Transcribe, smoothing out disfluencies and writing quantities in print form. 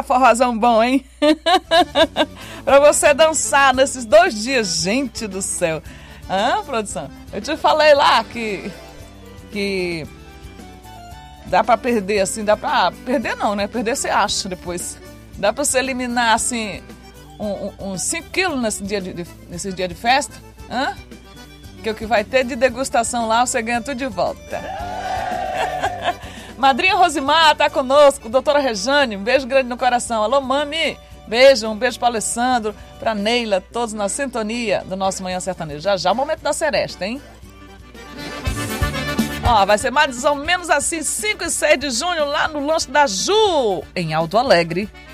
forrozão bom, hein? Pra você dançar nesses 2 dias, gente do céu. Produção? Eu te falei lá que dá pra perder, assim, dá pra... Perder não, né? Perder você acha depois. Dá pra você eliminar, assim, uns 5 quilos nesse dia de festa. Que o que vai ter de degustação lá, você ganha tudo de volta. Madrinha Rosimar tá conosco, doutora Rejane, um beijo grande no coração. Alô, mami, beijo, um beijo para Alessandro, para Neila, todos na sintonia do nosso Manhã Sertanejo. Já já o momento da seresta, hein? Ó, vai ser mais ou menos assim, 5 e 6 de junho, lá no lanche da Ju, em Alto Alegre.